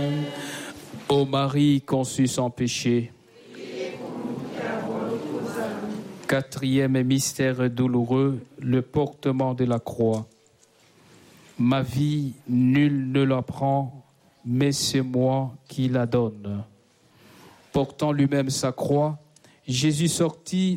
Ô Marie conçue sans péché. Quatrième mystère douloureux, le portement de la croix. Ma vie, nul ne la prend, mais c'est moi qui la donne. Portant lui-même sa croix, Jésus sortit